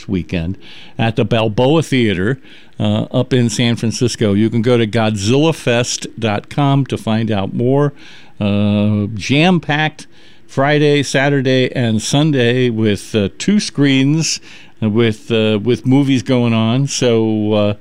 next weekend at the Balboa Theater up in San Francisco. You can go to GodzillaFest.com to find out more. Jam-packed Friday, Saturday, and Sunday with 2 screens with movies going on. So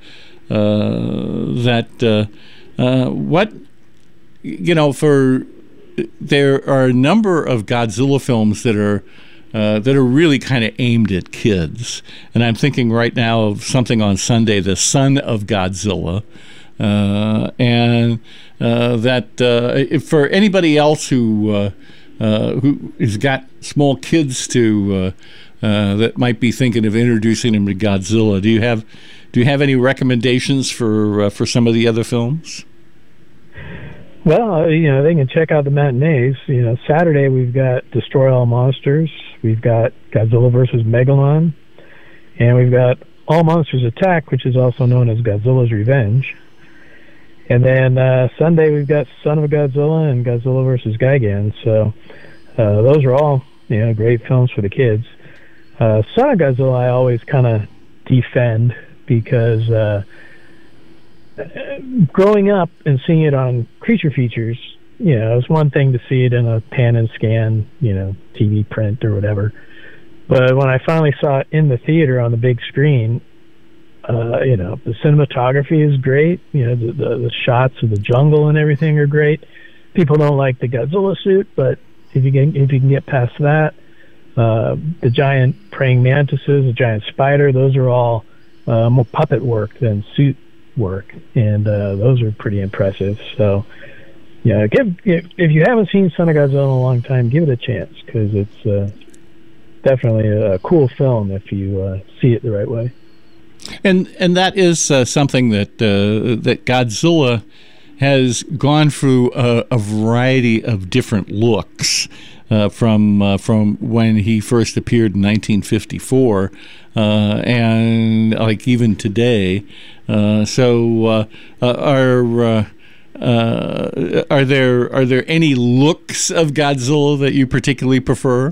there are a number of Godzilla films that are really kind of aimed at kids, and I'm thinking right now of something on Sunday, The Son of Godzilla, and that for anybody else who has got small kids that might be thinking of introducing them to Godzilla, do you have any recommendations for some of the other films? Well, they can check out the matinees. Saturday we've got Destroy All Monsters, we've got Godzilla vs. Megalon, and we've got All Monsters Attack, which is also known as Godzilla's Revenge. And then Sunday we've got Son of Godzilla and Godzilla vs. Gigan. So those are all great films for the kids. Son of Godzilla I always kind of defend because growing up and seeing it on Creature Features, it was one thing to see it in a pan and scan, TV print or whatever. But when I finally saw it in the theater on the big screen, the cinematography is great. The shots of the jungle and everything are great. People don't like the Godzilla suit, but if you can get past that, the giant praying mantises, the giant spider, those are all more puppet work than suit work, and those are pretty impressive. So if you haven't seen Son of Godzilla in a long time, give it a chance, because it's definitely a cool film if you see it the right way. And that is something that Godzilla has gone through a variety of different looks from when he first appeared in 1954 and like even today. Are there any looks of Godzilla that you particularly prefer?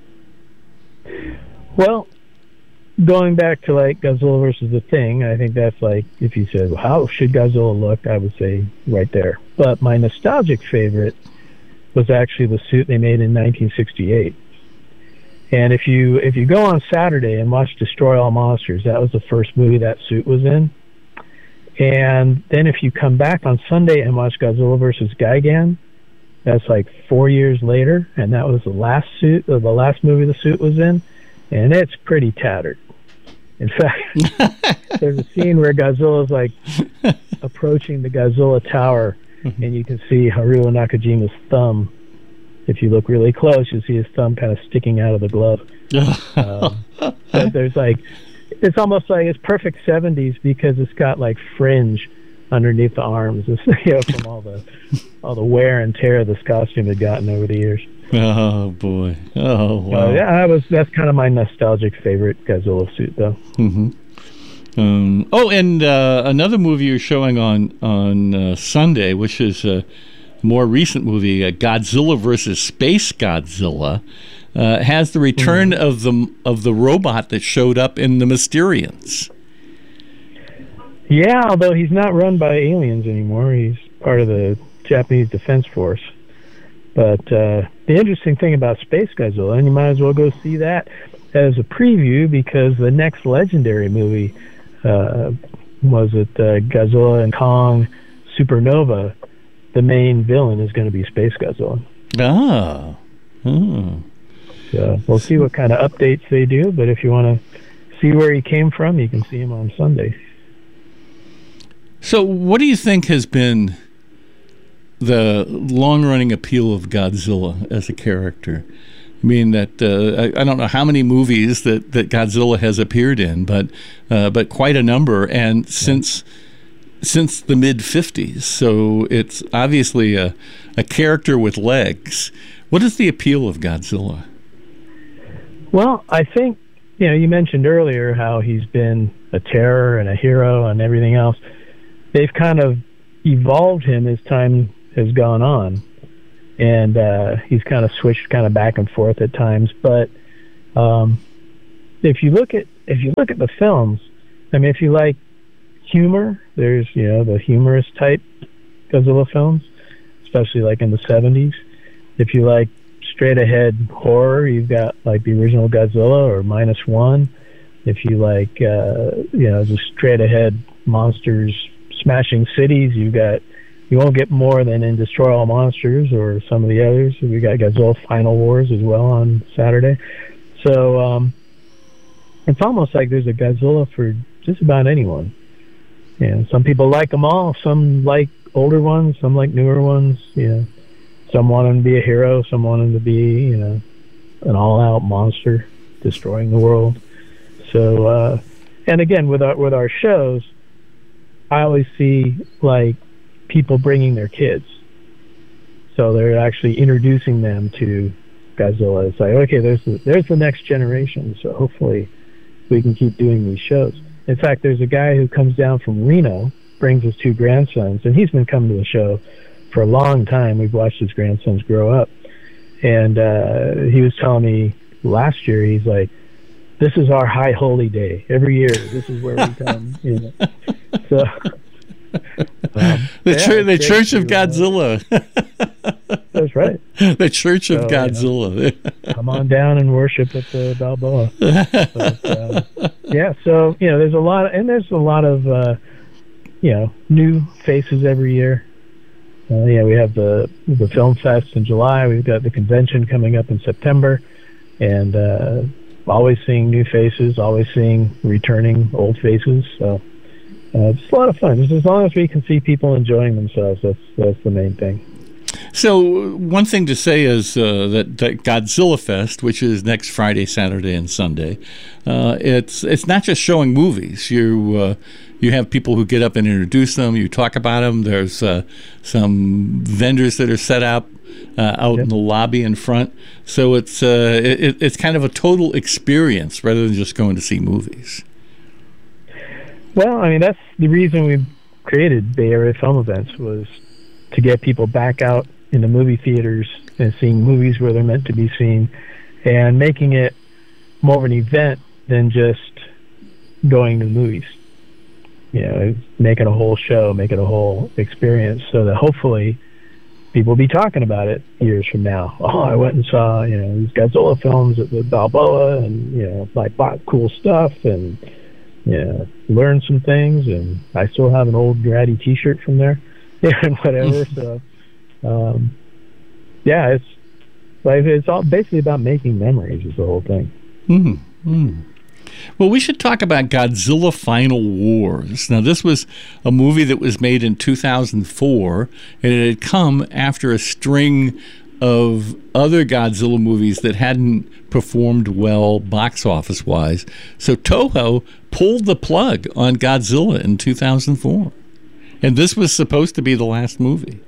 Well, going back to like Godzilla versus the Thing, I think that's like, if you said, well, how should Godzilla look, I would say right there. But my nostalgic favorite was actually the suit they made in 1968. And if you go on Saturday and watch Destroy All Monsters, that was the first movie that suit was in. And then if you come back on Sunday and watch Godzilla vs. Gigan, that's like 4 years later, and that was the last movie the suit was in, and it's pretty tattered. In fact, there's a scene where Godzilla's like approaching the Godzilla Tower, and you can see Haruo Nakajima's thumb. If you look really close, you'll see his thumb kind of sticking out of the glove. So there's like, it's almost like it's perfect 70s because it's got like fringe underneath the arms, from all the wear and tear this costume had gotten over the years. Oh boy! Oh wow! That's kind of my nostalgic favorite Godzilla suit, though. Mm-hmm. And another movie you're showing on Sunday, which is a more recent movie, Godzilla versus Space Godzilla, has the return of the robot that showed up in The Mysterians. Yeah, although he's not run by aliens anymore. He's part of the Japanese Defense Force. But the interesting thing about Space Godzilla, and you might as well go see that as a preview, because the next Legendary movie, Godzilla and Kong Supernova, the main villain is going to be Space Godzilla. Ah. Oh. So we'll see what kind of updates they do, but if you want to see where he came from, you can see him on Sunday. So what do you think has been the long-running appeal of Godzilla as a character? I mean, that I don't know how many movies that Godzilla has appeared in, but quite a number, and since the mid-50s. So it's obviously a character with legs. What is the appeal of Godzilla? Well, I think, you mentioned earlier how he's been a terror and a hero and everything else. They've kind of evolved him as time has gone on, and he's kind of switched kind of back and forth at times. But if you look at if you look at the films, I mean, if you like humor, there's, the humorous type Godzilla films, especially like in the 70s. If you like straight ahead horror, you've got like the original Godzilla or Minus One. If you like, just straight ahead monsters smashing cities, you won't get more than in Destroy All Monsters or some of the others. We got Godzilla Final Wars as well on Saturday. So it's almost like there's a Godzilla for just about anyone. And some people like them all. Some like older ones. Some like newer ones. Some want him to be a hero. Some want him to be, an all-out monster destroying the world. So, and again, with our shows, I always see like people bringing their kids. So they're actually introducing them to Godzilla. It's like, okay, there's the next generation. So hopefully we can keep doing these shows. In fact, there's a guy who comes down from Reno, brings his 2 grandsons, and he's been coming to the show for a long time. We've watched his grandsons grow up. And he was telling me last year, he's like, this is our high holy day. Every year, this is where we come. So, the Church of Godzilla. That's right. The Church of Godzilla. Come on down and worship at the Balboa. But, so there's a lot of new faces every year. We have the film fest in July. We've got the convention coming up in September, and always seeing new faces, always seeing returning old faces. So it's a lot of fun. Just as long as we can see people enjoying themselves, that's the main thing. So one thing to say is that Godzilla Fest, which is next Friday, Saturday, and Sunday, it's not just showing movies. You have people who get up and introduce them. You talk about them. There's some vendors that are set up out in the lobby in front. So it's kind of a total experience rather than just going to see movies. Well, I mean, that's the reason we created Bay Area Film Events, was to get people back out in the movie theaters and seeing movies where they're meant to be seen, and making it more of an event than just going to the movies. Make it a whole show, make it a whole experience, so that hopefully people will be talking about it years from now. Oh, I went and saw, these Godzilla films at the Balboa, and, I bought cool stuff and, learned some things, and I still have an old Grady t-shirt from there, and whatever. So, it's all basically about making memories is the whole thing. Mm-hmm. Well, we should talk about Godzilla Final Wars. Now, this was a movie that was made in 2004, and it had come after a string of other Godzilla movies that hadn't performed well box office-wise. So Toho pulled the plug on Godzilla in 2004. And this was supposed to be the last movie.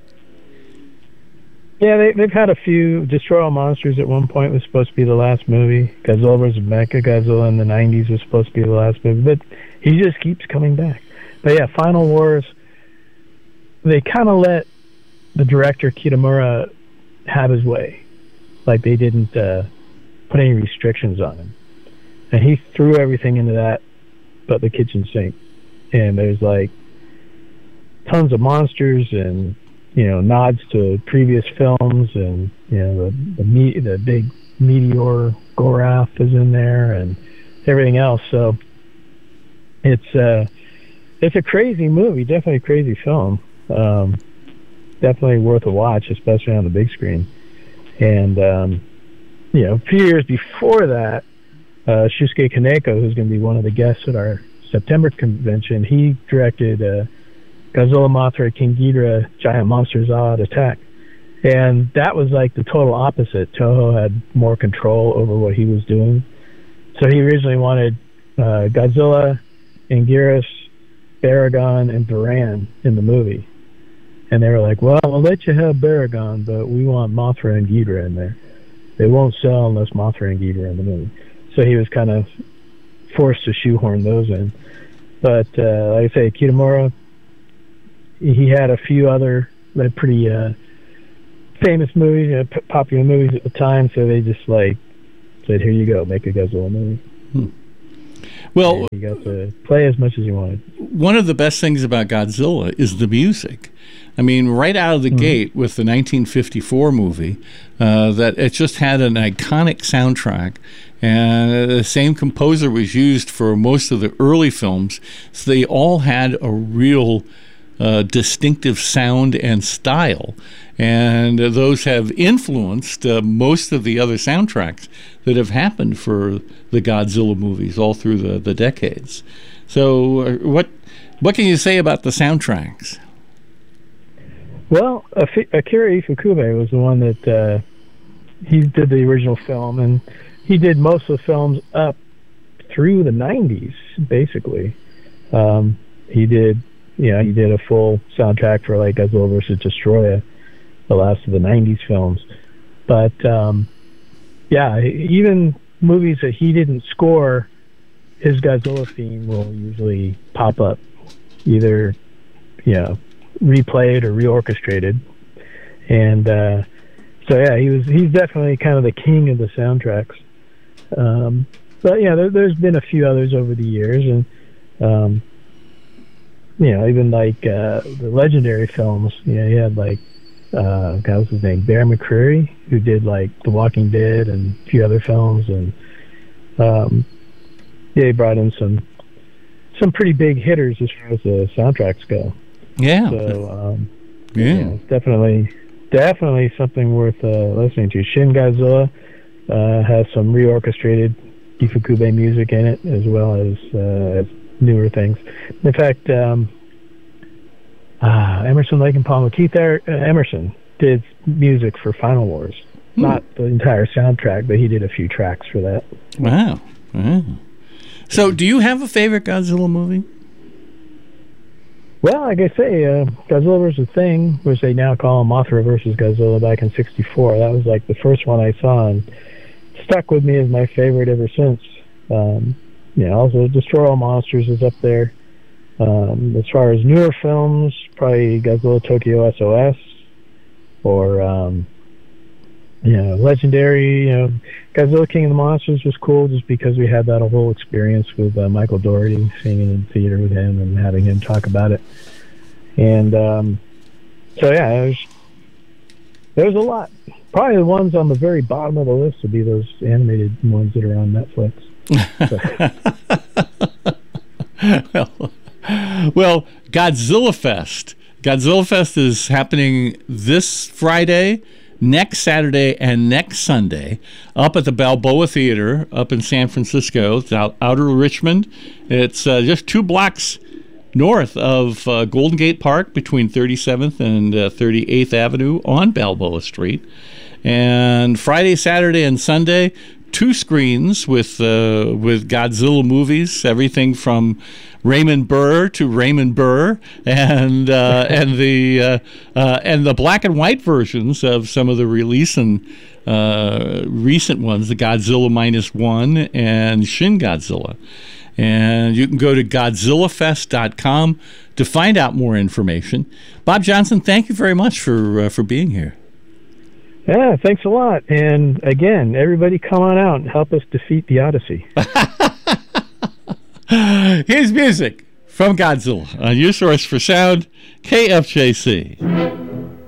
Yeah, they've had a few. Destroy All Monsters at one point was supposed to be the last movie. Godzilla vs. Mechagodzilla in the 90s was supposed to be the last movie. But he just keeps coming back. But yeah, Final Wars, they kind of let the director Kitamura have his way. Like, they didn't put any restrictions on him. And he threw everything into that but the kitchen sink. And there's like tons of monsters and nods to previous films, and the big meteor Gorath is in there and everything else. So it's a crazy movie, definitely a crazy film. Definitely worth a watch, especially on the big screen. And a few years before that, Shusuke Kaneko, who's going to be one of the guests at our September convention, he directed Godzilla, Mothra, King Ghidorah, Giant Monsters All Out Attack. And that was like the total opposite. Toho had more control over what he was doing. So he originally wanted Godzilla, Anguirus, Baragon, and Varan in the movie. And they were like, well, we'll let you have Baragon, but we want Mothra and Ghidorah in there. They won't sell unless Mothra and Ghidorah are in the movie. So he was kind of forced to shoehorn those in. But like I say, Kitamura, he had a few other pretty famous movies, popular movies at the time, so they just said, here you go, make a Godzilla movie. Well, and you got to play as much as you wanted. one of the best things about Godzilla is the music. I mean, right out of the gate with the 1954 movie, that it just had an iconic soundtrack, and the same composer was used for most of the early films. So they all had a real distinctive sound and style, and those have influenced most of the other soundtracks that have happened for the Godzilla movies all through the decades. So, what can you say about the soundtracks? Well, Akira Ifukube was the one that he did the original film, and he did most of the films up through the 90s, basically. He did a full soundtrack for like Godzilla vs. Destroyer, the last of the 90s films. But even movies that he didn't score, his Godzilla theme will usually pop up, either replayed or reorchestrated. And he's definitely kind of the king of the soundtracks. But there's been a few others over the years, and even like the legendary films. He had like what's his name, Bear McCreary, who did like The Walking Dead and a few other films, and he brought in some pretty big hitters as far as the soundtracks go. Yeah. So definitely something worth listening to. Shin Godzilla has some reorchestrated Ifukube music in it, as well as newer things. In fact, Emerson, Lake and Palmer, Keith Emerson did music for Final Wars. Not the entire soundtrack, but he did a few tracks for that. Wow. So, do you have a favorite Godzilla movie? Well, like I say, Godzilla vs. Thing, which they now call Mothra vs. Godzilla, back in '64. That was like the first one I saw, and stuck with me as my favorite ever since. Also Destroy All Monsters is up there. As far as newer films, probably Godzilla Tokyo SOS, or legendary. Godzilla King of the Monsters was cool just because we had that whole experience with Michael Dougherty, singing in theater with him and having him talk about it. And there's a lot. Probably the ones on the very bottom of the list would be those animated ones that are on Netflix. Well, Godzilla Fest. Godzilla Fest is happening this Friday, next Saturday, and next Sunday up at the Balboa Theater up in San Francisco. It's outer Richmond. It's just 2 blocks north of Golden Gate Park, between 37th and 38th Avenue on Balboa Street. And Friday, Saturday, and Sunday, 2 screens with Godzilla movies, everything from Raymond Burr to Raymond Burr, and the black and white versions of some of the recent ones, the Godzilla -1 and Shin Godzilla. And you can go to GodzillaFest.com to find out more information. Bob Johnson, thank you very much for being here. Yeah, thanks a lot. And again, everybody come on out and help us defeat the Odyssey. Here's music from Godzilla on your source for sound, KFJC.